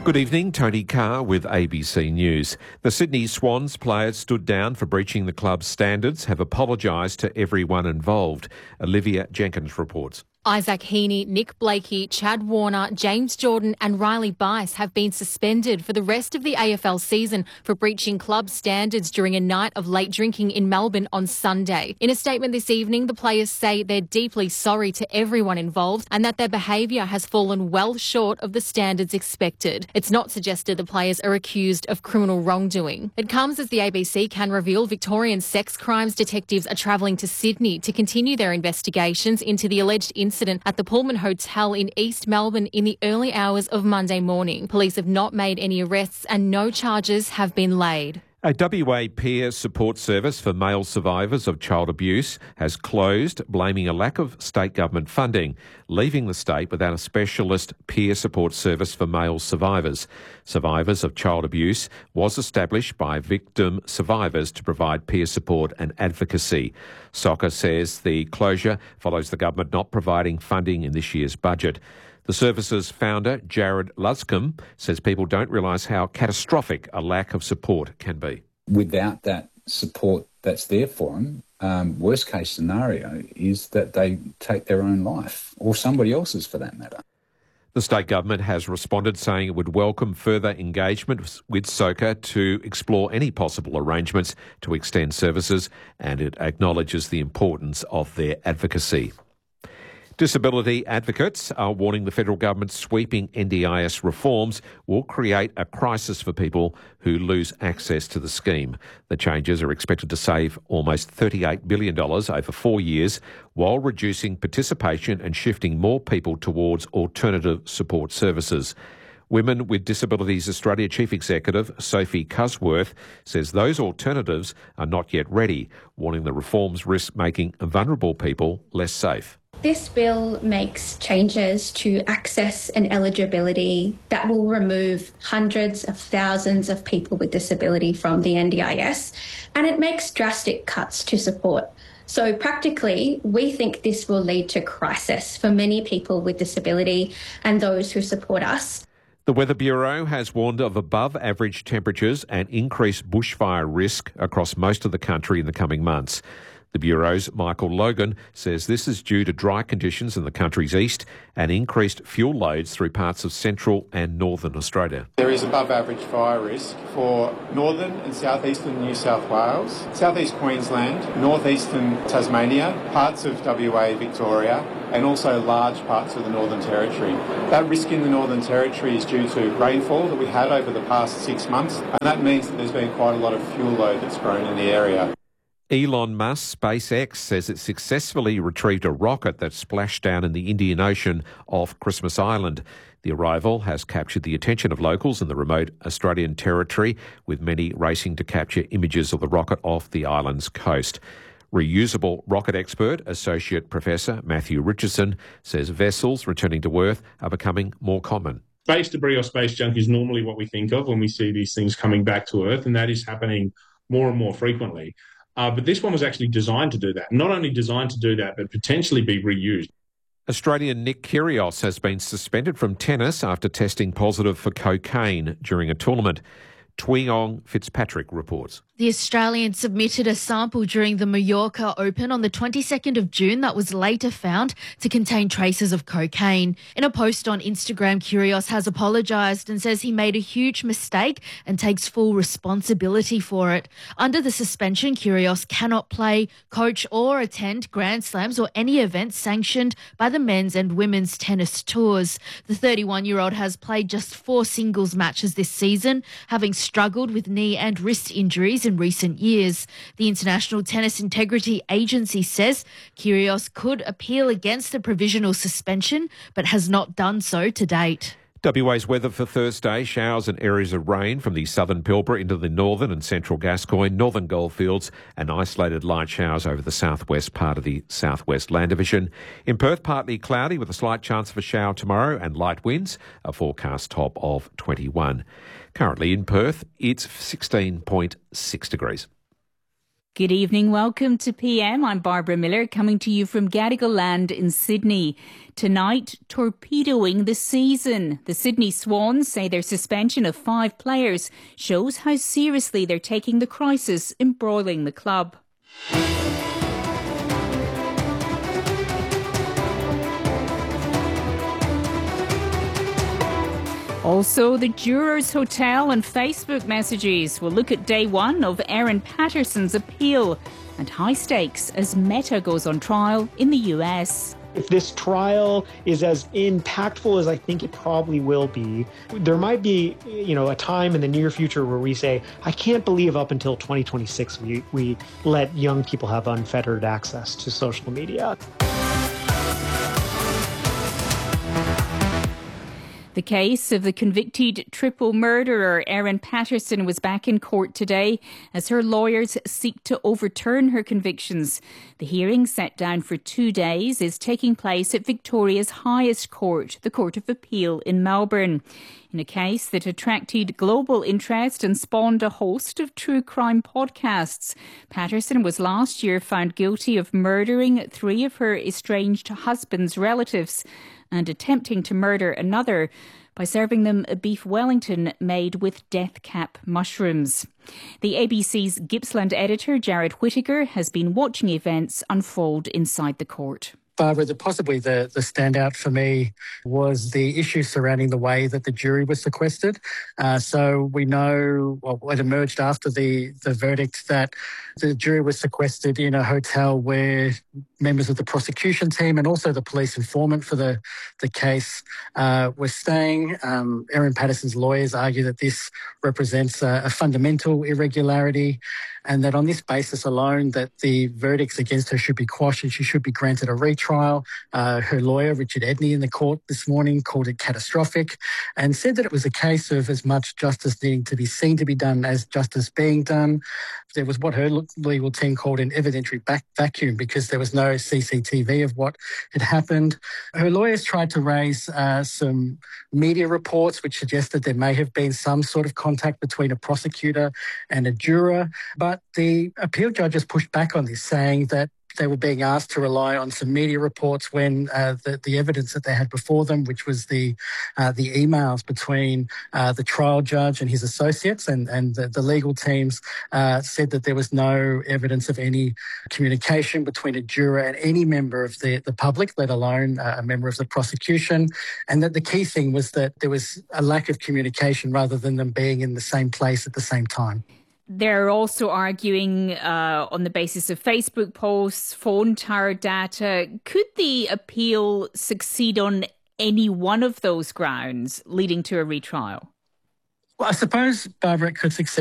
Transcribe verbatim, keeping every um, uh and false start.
Good evening, Tony Carr with A B C News. The Sydney Swans players stood down for breaching the club's standards, have apologised to everyone involved. Olivia Jenkins reports. Isaac Heaney, Nick Blakey, Chad Warner, James Jordan and Riley Bice have been suspended for the rest of the A F L season for breaching club standards during a night of late drinking in Melbourne on Sunday. In a statement this evening, the players say they're deeply sorry to everyone involved and that their behaviour has fallen well short of the standards expected. It's not suggested the players are accused of criminal wrongdoing. It comes as the A B C can reveal Victorian sex crimes detectives are travelling to Sydney to continue their investigations into the alleged incident incident at the Pullman Hotel in East Melbourne in the early hours of Monday morning. Police have not made any arrests and no charges have been laid. A W A peer support service for male survivors of child abuse has closed, blaming a lack of state government funding, leaving the state without a specialist peer support service for male survivors. Survivors of child abuse was established by victim survivors to provide peer support and advocacy. Soccer says the closure follows the government not providing funding in this year's budget. The service's founder, Jared Luscombe, says people don't realise how catastrophic a lack of support can be. Without that support that's there for them, um, worst case scenario is that they take their own life, or somebody else's for that matter. The state government has responded saying it would welcome further engagement with SOCA to explore any possible arrangements to extend services, and it acknowledges the importance of their advocacy. Disability advocates are warning the federal government's sweeping N D I S reforms will create a crisis for people who lose access to the scheme. The changes are expected to save almost thirty-eight billion dollars over four years while reducing participation and shifting more people towards alternative support services. Women with Disabilities Australia Chief Executive Sophie Cusworth says those alternatives are not yet ready, warning the reforms risk making vulnerable people less safe. This bill makes changes to access and eligibility that will remove hundreds of thousands of people with disability from the N D I S, and it makes drastic cuts to support. So practically, we think this will lead to crisis for many people with disability and those who support us. The Weather Bureau has warned of above average temperatures and increased bushfire risk across most of the country in the coming months. The Bureau's Michael Logan says this is due to dry conditions in the country's east and increased fuel loads through parts of central and northern Australia. There is above average fire risk for northern and southeastern New South Wales, southeast Queensland, northeastern Tasmania, parts of W A, Victoria, and also large parts of the Northern Territory. That risk in the Northern Territory is due to rainfall that we had over the past six months, and that means that there's been quite a lot of fuel load that's grown in the area. Elon Musk, SpaceX, says it successfully retrieved a rocket that splashed down in the Indian Ocean off Christmas Island. The arrival has captured the attention of locals in the remote Australian territory, with many racing to capture images of the rocket off the island's coast. Reusable rocket expert, Associate Professor Matthew Richardson, says vessels returning to Earth are becoming more common. Space debris or space junk is normally what we think of when we see these things coming back to Earth, and that is happening more and more frequently. Uh, but this one was actually designed to do that. Not only designed to do that, but potentially be reused. Australian Nick Kyrgios has been suspended from tennis after testing positive for cocaine during a tournament. Twiyong Fitzpatrick reports. The Australian submitted a sample during the Mallorca Open on the twenty-second of June that was later found to contain traces of cocaine. In a post on Instagram, Kyrgios has apologised and says he made a huge mistake and takes full responsibility for it. Under the suspension, Kyrgios cannot play, coach or attend Grand Slams or any events sanctioned by the men's and women's tennis tours. The thirty-one-year-old has played just four singles matches this season, having struggled with knee and wrist injuries in recent years. The International Tennis Integrity Agency says Kyrgios could appeal against the provisional suspension, but has not done so to date. W A's weather for Thursday: showers and areas of rain from the southern Pilbara into the northern and central Gascoyne, northern Goldfields, and isolated light showers over the southwest part of the southwest land division. In Perth, partly cloudy with a slight chance of a shower tomorrow and light winds, a forecast top of twenty-one. Currently in Perth, it's sixteen point six degrees. Good evening. Welcome to P M. I'm Barbara Miller, coming to you from Gadigal Land in Sydney. Tonight, torpedoing the season. The Sydney Swans say their suspension of five players shows how seriously they're taking the crisis embroiling the club. Also, the Jurors Hotel and Facebook messages. We'll look at day one of Aaron Patterson's appeal and high stakes as Meta goes on trial in the U S. If this trial is as impactful as I think it probably will be, there might be, you know, a time in the near future where we say, I can't believe up until twenty twenty-six we, we let young people have unfettered access to social media. The case of the convicted triple murderer Aaron Patterson was back in court today as her lawyers seek to overturn her convictions. The hearing, set down for two days, is taking place at Victoria's highest court, the Court of Appeal in Melbourne. In a case that attracted global interest and spawned a host of true crime podcasts, Patterson was last year found guilty of murdering three of her estranged husband's relatives and attempting to murder another by serving them a beef Wellington made with death cap mushrooms. The A B C's Gippsland editor Jared Whittaker has been watching events unfold inside the court. Barbara, the, possibly the, the standout for me was the issue surrounding the way that the jury was sequestered. Uh, so we know, well, it emerged after the, the verdict that the jury was sequestered in a hotel where members of the prosecution team and also the police informant for the, the case uh, were staying. Um, Aaron Patterson's lawyers argue that this represents a, a fundamental irregularity and that on this basis alone that the verdicts against her should be quashed and she should be granted a retrial. Uh, her lawyer, Richard Edney, in the court this morning called it catastrophic and said that it was a case of as much justice needing to be seen to be done as justice being done. There was what her legal team called an evidentiary back vacuum because there was no C C T V of what had happened. Her lawyers tried to raise uh, some media reports which suggested there may have been some sort of contact between a prosecutor and a juror, but the appeal judges pushed back on this, saying that they were being asked to rely on some media reports when uh, the, the evidence that they had before them, which was the uh, the emails between uh, the trial judge and his associates and, and the, the legal teams, uh, said that there was no evidence of any communication between a juror and any member of the, the public, let alone uh, a member of the prosecution, and that the key thing was that there was a lack of communication rather than them being in the same place at the same time. They're also arguing uh, on the basis of Facebook posts, phone tower data. Could the appeal succeed on any one of those grounds, leading to a retrial? Well, I suppose, Barbara, it could succeed